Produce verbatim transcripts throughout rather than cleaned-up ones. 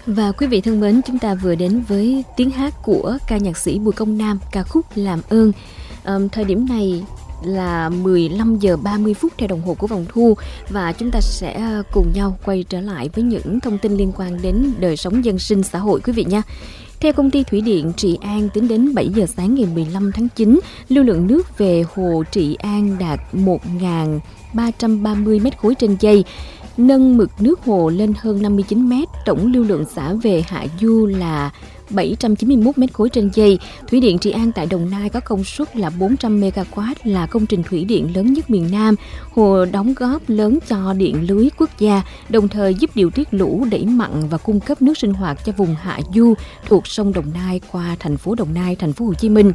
Và quý vị thân mến, chúng ta vừa đến với tiếng hát của ca nhạc sĩ Bùi Công Nam, ca khúc Làm ơn. À, thời điểm này là mười lăm giờ ba mươi phút theo đồng hồ của vòng thu, và chúng ta sẽ cùng nhau quay trở lại với những thông tin liên quan đến đời sống dân sinh xã hội quý vị nha. Theo công ty Thủy điện Trị An, tính đến bảy giờ sáng ngày mười lăm tháng chín, lưu lượng nước về hồ Trị An đạt một nghìn ba trăm ba mươi mét khối trên giây, nâng mực nước hồ lên hơn năm mươi chín mét. Tổng lưu lượng xả về hạ du là bảy trăm chín mươi mốt mét khối trên giây. Thủy điện Trị An tại Đồng Nai có công suất là bốn trăm mê ga oát, là công trình thủy điện lớn nhất miền Nam. Hồ đóng góp lớn cho điện lưới quốc gia, đồng thời giúp điều tiết lũ, đẩy mặn và cung cấp nước sinh hoạt cho vùng hạ du thuộc sông Đồng Nai qua thành phố Đồng Nai, thành phố Hồ Chí Minh.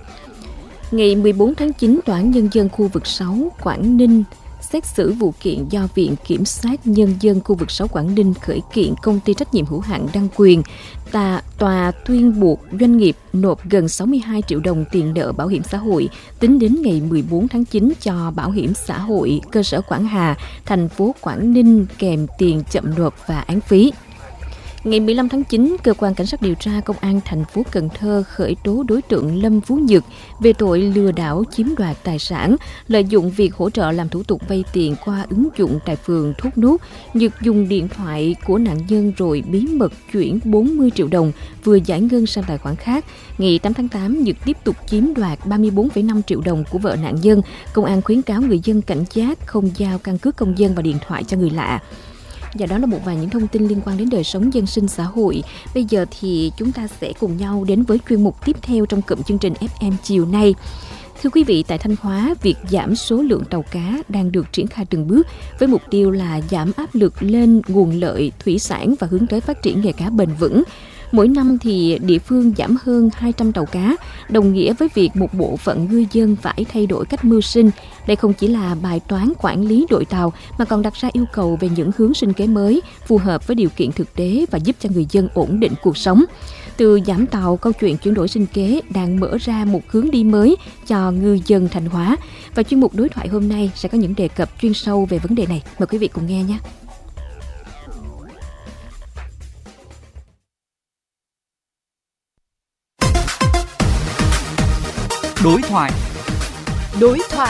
Ngày mười bốn tháng chín, Tòa án Nhân dân khu vực sáu Quảng Ninh xét xử vụ kiện do Viện Kiểm sát Nhân dân khu vực sáu Quảng Ninh khởi kiện công ty trách nhiệm hữu hạn Đăng Quyền. Tà, tòa tuyên buộc doanh nghiệp nộp gần sáu mươi hai triệu đồng tiền nợ bảo hiểm xã hội tính đến ngày mười bốn tháng chín cho Bảo hiểm xã hội cơ sở Quảng Hà, thành phố Quảng Ninh, kèm tiền chậm nộp và án phí. Ngày mười lăm tháng chín, Cơ quan Cảnh sát điều tra Công an thành phố Cần Thơ khởi tố đối tượng Lâm Phú Nhật về tội lừa đảo chiếm đoạt tài sản. Lợi dụng việc hỗ trợ làm thủ tục vay tiền qua ứng dụng tại phường Thốt Nốt, Nhật dùng điện thoại của nạn nhân rồi bí mật chuyển bốn mươi triệu đồng vừa giải ngân sang tài khoản khác. Ngày tám tháng tám, Nhật tiếp tục chiếm đoạt ba mươi bốn phẩy năm triệu đồng của vợ nạn nhân. Công an khuyến cáo người dân cảnh giác, không giao căn cước công dân và điện thoại cho người lạ. Và đó là một vài những thông tin liên quan đến đời sống dân sinh xã hội. Bây giờ thì chúng ta sẽ cùng nhau đến với chuyên mục tiếp theo trong cụm chương trình ép em chiều nay. Thưa quý vị, tại Thanh Hóa, việc giảm số lượng tàu cá đang được triển khai từng bước với mục tiêu là giảm áp lực lên nguồn lợi thủy sản và hướng tới phát triển nghề cá bền vững. Mỗi năm thì địa phương giảm hơn hai trăm tàu cá, đồng nghĩa với việc một bộ phận ngư dân phải thay đổi cách mưu sinh. Đây không chỉ là bài toán quản lý đội tàu mà còn đặt ra yêu cầu về những hướng sinh kế mới phù hợp với điều kiện thực tế và giúp cho người dân ổn định cuộc sống. Từ giảm tàu, câu chuyện chuyển đổi sinh kế đang mở ra một hướng đi mới cho ngư dân Thanh Hóa. Và chuyên mục đối thoại hôm nay sẽ có những đề cập chuyên sâu về vấn đề này. Mời quý vị cùng nghe nhé. Đối thoại. Đối thoại.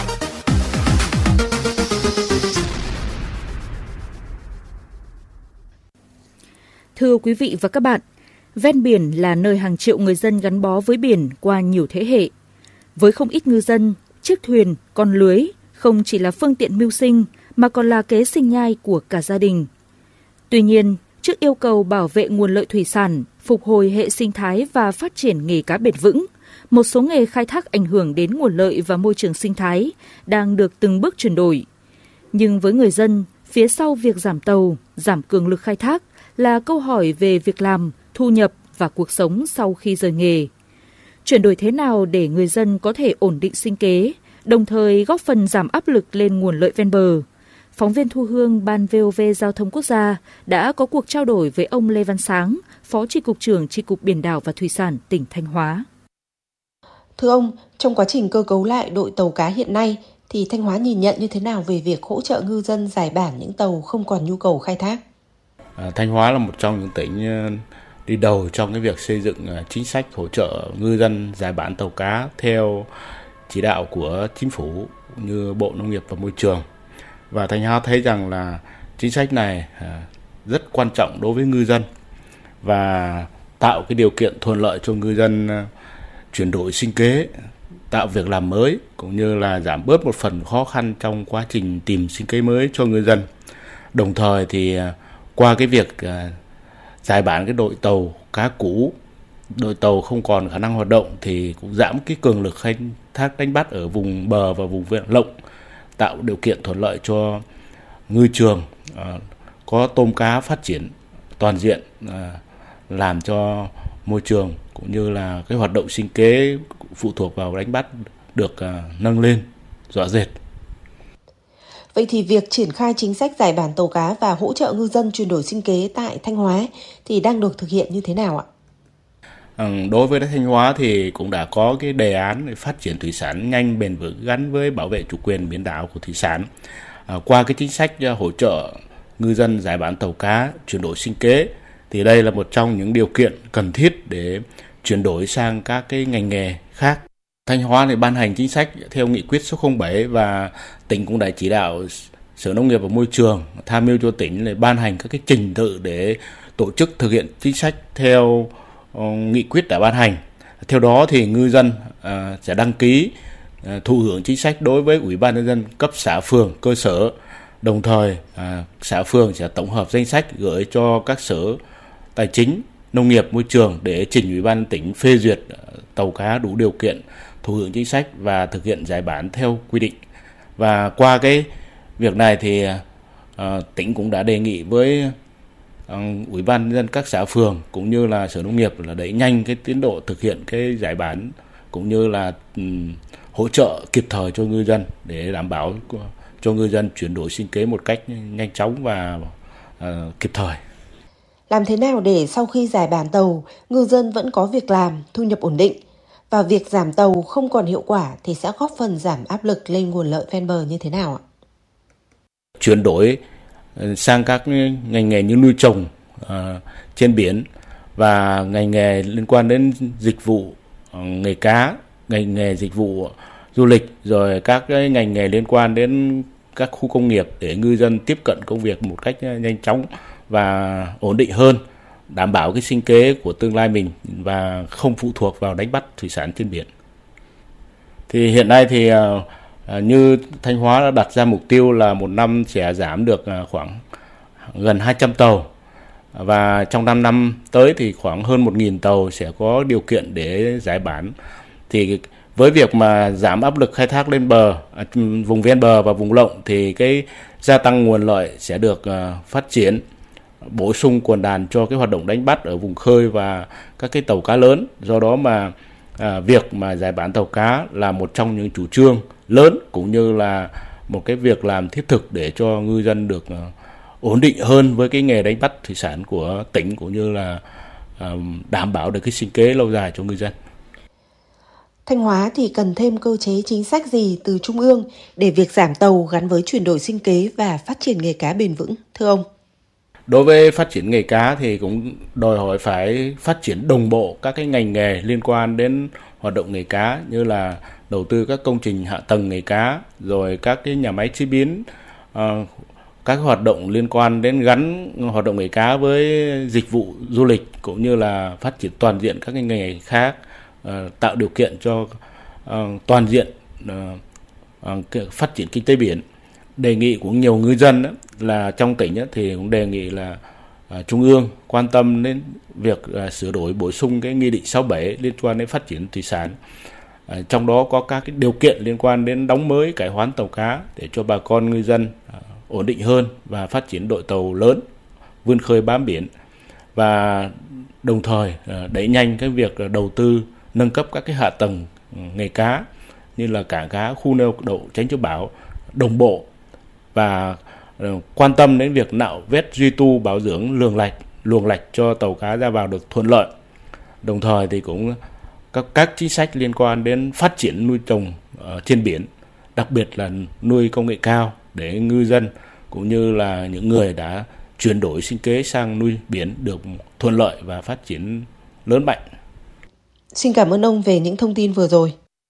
Thưa quý vị và các bạn, ven biển là nơi hàng triệu người dân gắn bó với biển qua nhiều thế hệ. Với không ít ngư dân, chiếc thuyền, con lưới không chỉ là phương tiện mưu sinh mà còn là kế sinh nhai của cả gia đình. Tuy nhiên, trước yêu cầu bảo vệ nguồn lợi thủy sản, phục hồi hệ sinh thái và phát triển nghề cá bền vững, một số nghề khai thác ảnh hưởng đến nguồn lợi và môi trường sinh thái đang được từng bước chuyển đổi. Nhưng với người dân, phía sau việc giảm tàu, giảm cường lực khai thác là câu hỏi về việc làm, thu nhập và cuộc sống sau khi rời nghề. Chuyển đổi thế nào để người dân có thể ổn định sinh kế, đồng thời góp phần giảm áp lực lên nguồn lợi ven bờ? Phóng viên Thu Hương, Ban vê o vê Giao thông Quốc gia đã có cuộc trao đổi với ông Lê Văn Sáng, Phó Chi cục trưởng Chi cục Biển đảo và Thủy sản tỉnh Thanh Hóa. Thưa ông, trong quá trình cơ cấu lại đội tàu cá hiện nay, thì Thanh Hóa nhìn nhận như thế nào về việc hỗ trợ ngư dân giải bản những tàu không còn nhu cầu khai thác? À, Thanh Hóa là một trong những tỉnh đi đầu trong cái việc xây dựng chính sách hỗ trợ ngư dân giải bản tàu cá theo chỉ đạo của chính phủ như Bộ Nông nghiệp và Môi trường. Và Thanh Hóa thấy rằng là chính sách này rất quan trọng đối với ngư dân và tạo cái điều kiện thuận lợi cho ngư dân chuyển đổi sinh kế, tạo việc làm mới cũng như là giảm bớt một phần khó khăn trong quá trình tìm sinh kế mới cho ngư dân. Đồng thời thì qua cái việc giải bản cái đội tàu cá cũ, đội tàu không còn khả năng hoạt động thì cũng giảm cái cường lực khai thác đánh bắt ở vùng bờ và vùng ven lộng, tạo điều kiện thuận lợi cho ngư trường có tôm cá phát triển toàn diện, làm cho môi trường cũng như là cái hoạt động sinh kế phụ thuộc vào đánh bắt được uh, nâng lên rõ rệt. Vậy thì việc triển khai chính sách giải bản tàu cá và hỗ trợ ngư dân chuyển đổi sinh kế tại Thanh Hóa thì đang được thực hiện như thế nào ạ? Ừ, đối với Thanh Hóa thì cũng đã có cái đề án để phát triển thủy sản nhanh, bền vững gắn với bảo vệ chủ quyền biển đảo của thủy sản. À, qua cái chính sách hỗ trợ ngư dân giải bản tàu cá, chuyển đổi sinh kế Thì đây là một trong những điều kiện cần thiết để chuyển đổi sang các cái ngành nghề khác. Thanh Hóa thì ban hành chính sách theo nghị quyết số không bảy và tỉnh cũng đã chỉ đạo Sở Nông nghiệp và Môi trường tham mưu cho tỉnh để ban hành các cái trình tự để tổ chức thực hiện chính sách theo uh, nghị quyết đã ban hành. Theo đó thì ngư dân uh, sẽ đăng ký uh, thụ hưởng chính sách đối với Ủy ban nhân dân cấp xã, phường, cơ sở. Đồng thời uh, xã, phường sẽ tổng hợp danh sách gửi cho các sở tài chính, nông nghiệp, môi trường để trình Ủy ban tỉnh phê duyệt uh, tàu cá đủ điều kiện thụ hưởng chính sách và thực hiện giải bản theo quy định. Và qua cái việc này thì uh, tỉnh cũng đã đề nghị với uh, Ủy ban nhân dân các xã, phường cũng như là Sở Nông nghiệp là đẩy nhanh cái tiến độ thực hiện cái giải bản cũng như là um, hỗ trợ kịp thời cho ngư dân để đảm bảo cho ngư dân chuyển đổi sinh kế một cách nhanh chóng và uh, kịp thời. Làm thế nào để sau khi giải bản tàu, ngư dân vẫn có việc làm, thu nhập ổn định? Và việc giảm tàu không còn hiệu quả thì sẽ góp phần giảm áp lực lên nguồn lợi ven bờ như thế nào ạ? Chuyển đổi sang các ngành nghề như nuôi trồng uh, trên biển và ngành nghề liên quan đến dịch vụ uh, nghề cá, ngành nghề dịch vụ du lịch, rồi các cái ngành nghề liên quan đến các khu công nghiệp để ngư dân tiếp cận công việc một cách nhanh chóng và ổn định hơn, đảm bảo cái sinh kế của tương lai mình và không phụ thuộc vào đánh bắt thủy sản trên biển. Thì hiện nay thì uh, như Thanh Hóa đã đặt ra mục tiêu là một năm sẽ giảm được khoảng gần hai trăm tàu và trong năm năm tới thì khoảng hơn một nghìn tàu sẽ có điều kiện để giải bản. Thì với việc mà giảm áp lực khai thác lên bờ, vùng ven bờ và vùng lộng thì cái gia tăng nguồn lợi sẽ được phát triển, bổ sung quần đàn cho cái hoạt động đánh bắt ở vùng khơi và các cái tàu cá lớn. Do đó mà à, việc mà giải bản tàu cá là một trong những chủ trương lớn cũng như là một cái việc làm thiết thực để cho ngư dân được uh, ổn định hơn với cái nghề đánh bắt thủy sản của tỉnh cũng như là uh, đảm bảo được cái sinh kế lâu dài cho ngư dân. Thanh Hóa thì cần thêm cơ chế chính sách gì từ Trung ương để việc giảm tàu gắn với chuyển đổi sinh kế và phát triển nghề cá bền vững, thưa ông? Đối với phát triển nghề cá thì cũng đòi hỏi phải phát triển đồng bộ các cái ngành nghề liên quan đến hoạt động nghề cá như là đầu tư các công trình hạ tầng nghề cá, rồi các cái nhà máy chế biến, uh, các hoạt động liên quan đến gắn hoạt động nghề cá với dịch vụ du lịch cũng như là phát triển toàn diện các cái nghề khác, uh, tạo điều kiện cho uh, toàn diện uh, uh, phát triển kinh tế biển. Đề nghị của nhiều ngư dân đó, là trong tỉnh đó, thì cũng đề nghị là uh, Trung ương quan tâm đến việc uh, sửa đổi bổ sung cái nghị định sáu bảy liên quan đến phát triển thủy sản. Uh, trong đó có các cái điều kiện liên quan đến đóng mới, cải hoán tàu cá để cho bà con ngư dân uh, ổn định hơn và phát triển đội tàu lớn vươn khơi bám biển, và đồng thời uh, đẩy nhanh cái việc uh, đầu tư nâng cấp các cái hạ tầng uh, nghề cá như là cảng cá, khu neo đậu tránh trú bão đồng bộ, và uh, quan tâm đến việc nạo vét, duy tu, bảo dưỡng luồng lạch luồng lạch cho tàu cá ra vào được thuận lợi. Đồng thời thì cũng các các chính sách liên quan đến phát triển nuôi trồng uh, trên biển, đặc biệt là nuôi công nghệ cao để ngư dân cũng như là những người đã chuyển đổi sinh kế sang nuôi biển được thuận lợi và phát triển lớn mạnh. Xin cảm ơn ông về những thông tin vừa rồi.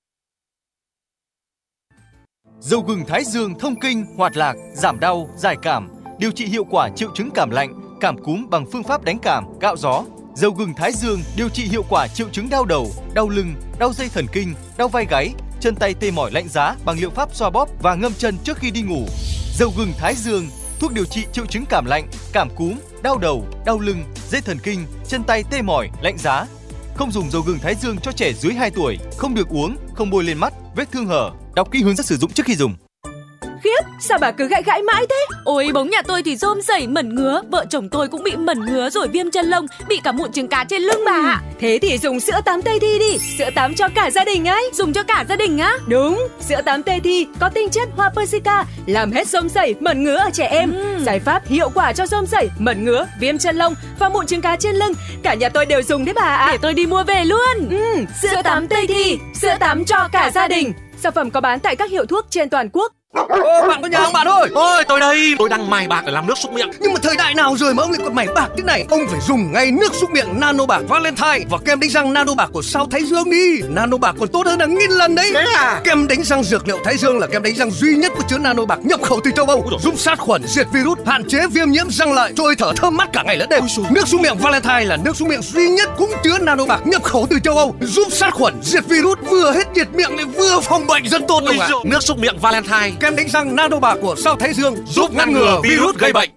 Dầu gừng Thái Dương thông kinh, hoạt lạc, giảm đau, giải cảm, điều trị hiệu quả triệu chứng cảm lạnh, cảm cúm bằng phương pháp đánh cảm, gạo gió. Dầu gừng Thái Dương điều trị hiệu quả triệu chứng đau đầu, đau lưng, đau dây thần kinh, đau vai gáy, chân tay tê mỏi lạnh giá bằng liệu pháp xoa bóp và ngâm chân trước khi đi ngủ. Dầu gừng Thái Dương, thuốc điều trị triệu chứng cảm lạnh, cảm cúm, đau đầu, đau lưng, dây thần kinh, chân tay tê mỏi, lạnh giá. Không dùng dầu gừng Thái Dương cho trẻ dưới hai tuổi, không được uống, không bôi lên mắt, vết thương hở. Đọc kỹ hướng dẫn sử dụng trước khi dùng. Khiếp, sao bà cứ gãi gãi mãi thế? Ôi, bóng nhà tôi thì rôm rẩy mẩn ngứa, vợ chồng tôi cũng bị mẩn ngứa rồi viêm chân lông, bị cả mụn trứng cá trên lưng bà ạ. Ừ, thế thì dùng sữa tắm Tây Thi đi, sữa tắm cho cả gia đình ấy. Dùng cho cả gia đình á? Đúng, sữa tắm Tây Thi có tinh chất hoa persica, làm hết rôm rẩy, mẩn ngứa ở trẻ em. Ừ. Giải pháp hiệu quả cho rôm rẩy, mẩn ngứa, viêm chân lông và mụn trứng cá trên lưng. Cả nhà tôi đều dùng đấy bà ạ. Để tôi đi mua về luôn. Ừ, sữa tắm Tây Thi, sữa tắm cho cả gia đình. Sản phẩm có bán tại các hiệu thuốc trên toàn quốc. Ô, bạn có nhà không bạn ơi? Ôi, tôi đây, tôi đang mài bạc để làm nước súc miệng. Nhưng mà thời đại nào rồi mà ông lại còn mày bạc thế này? Ông phải dùng ngay nước súc miệng Nano Bạc Valentine và kem đánh răng Nano Bạc của Sao Thái Dương đi. Nano Bạc còn tốt hơn là nghìn lần đấy. Thế à? Kem đánh răng dược liệu Thái Dương là kem đánh răng duy nhất có chứa Nano Bạc nhập khẩu từ châu Âu, giúp sát khuẩn, diệt virus, hạn chế viêm nhiễm răng lợi, cho hơi thở thơm mát cả ngày lẫn đêm. Nước súc miệng Valentine là nước súc miệng duy nhất cũng chứa Nano Bạc nhập khẩu từ châu Âu, giúp sát khuẩn, diệt virus, vừa hết nhiệt miệng lại vừa phòng bệnh, rất tốt luôn ạ. Nước súc miệng Valentine, kem đánh răng Nano Bạc của Sao Thái Dương giúp ngăn ngừa virus gây bệnh.